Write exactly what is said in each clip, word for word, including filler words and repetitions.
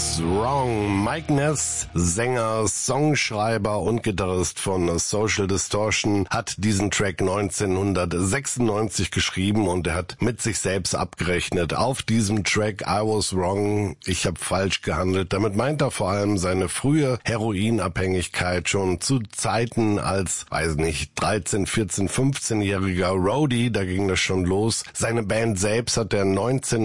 Was Wrong. Mike Ness, Sänger, Songschreiber und Gitarrist von Social Distortion, hat diesen Track neunzehnhundertsechsundneunzig geschrieben und er hat mit sich selbst abgerechnet. Auf diesem Track I Was Wrong, ich habe falsch gehandelt. Damit meint er vor allem seine frühe Heroinabhängigkeit schon zu Zeiten als, weiß nicht, dreizehn, vierzehn, fünfzehnjähriger Roadie, da ging das schon los. Seine Band selbst hat er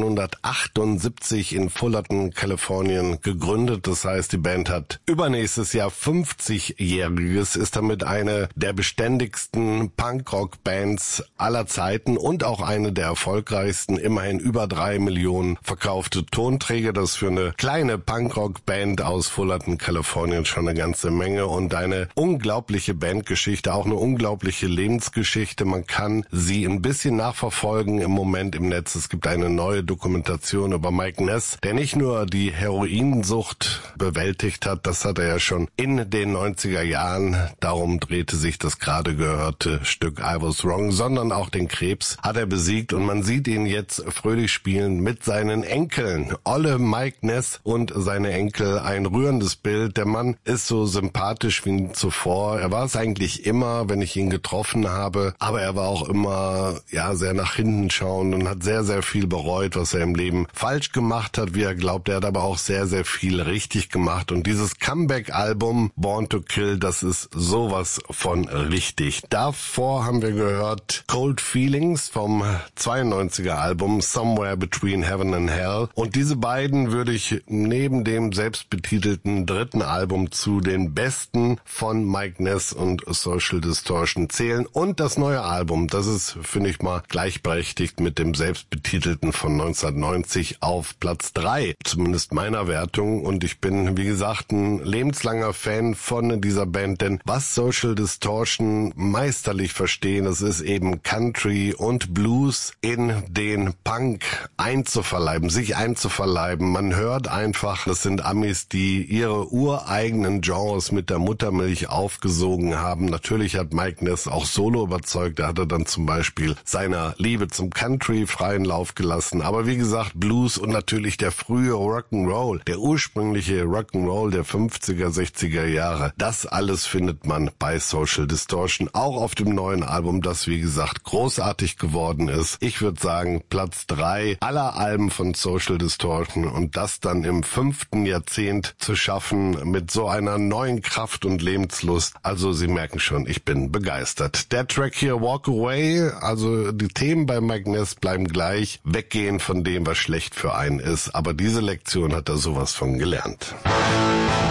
neunzehnhundertachtundsiebzig in Fullerton, Kalifornien gegründet. Das heißt, die Band hat übernächstes Jahr fünfzigjähriges, ist damit eine der beständigsten Punkrock-Bands aller Zeiten und auch eine der erfolgreichsten, immerhin über drei Millionen verkaufte Tonträger. Das ist für eine kleine Punkrock-Band aus Fullerton, Kalifornien schon eine ganze Menge und eine unglaubliche Bandgeschichte, auch eine unglaubliche Lebensgeschichte. Man kann sie ein bisschen nachverfolgen im Moment im Netz. Es gibt eine neue Dokumentation über Mike Ness, der nicht nur die Heroinsucht bewältigt hat, das hat er ja schon in den neunziger Jahren, darum drehte sich das gerade gehörte Stück I Was Wrong, sondern auch den Krebs hat er besiegt und man sieht ihn jetzt fröhlich spielen mit seinen Enkeln. Olle Mike Ness und seine Enkel, ein rührendes Bild. Der Mann ist so sympathisch wie nie zuvor. Er war es eigentlich immer, wenn ich ihn getroffen habe, aber er war auch immer ja sehr nach hinten schauend und hat sehr, sehr viel bereut, was er im Leben falsch gemacht hat, wie er glaubt. Er hat aber auch sehr, sehr viel richtig gemacht und dieses Comeback-Album Born to Kill, das ist sowas von richtig. Davor haben wir gehört Cold Feelings vom zweiundneunziger Album Somewhere Between Heaven and Hell und diese beiden würde ich neben dem selbstbetitelten dritten Album zu den besten von Mike Ness und Social Distortion zählen und das neue Album, das ist, finde ich mal, gleichberechtigt mit dem selbstbetitelten von neunzehnhundertneunzig auf Platz drei, zumindest meiner Wertung und ich bin, wie gesagt, ein lebenslanger Fan von dieser Band, denn was Social Distortion meisterlich verstehen, das ist eben Country und Blues in den Punk einzuverleiben, sich einzuverleiben. Man hört einfach, das sind Amis, die ihre ureigenen Genres mit der Muttermilch aufgesogen haben. Natürlich hat Mike Ness auch solo überzeugt, er hatte dann zum Beispiel seiner Liebe zum Country freien Lauf gelassen, aber wie gesagt, Blues und natürlich der frühe Rock'n'Roll, der ursprüngliche Rock'n'Roll der fünfziger, sechziger Jahre, das alles findet man bei Social Distortion, auch auf dem neuen Album, das wie gesagt großartig geworden ist. Ich würde sagen, Platz drei aller Alben von Social Distortion und das dann im fünften Jahrzehnt zu schaffen mit so einer neuen Kraft und Lebenslust. Also Sie merken schon, ich bin begeistert. Der Track hier Walk Away, also die Themen bei Mike Ness bleiben gleich, weggehen von dem, was schlecht für einen ist, aber diese Lektion hat er sowas von gelernt.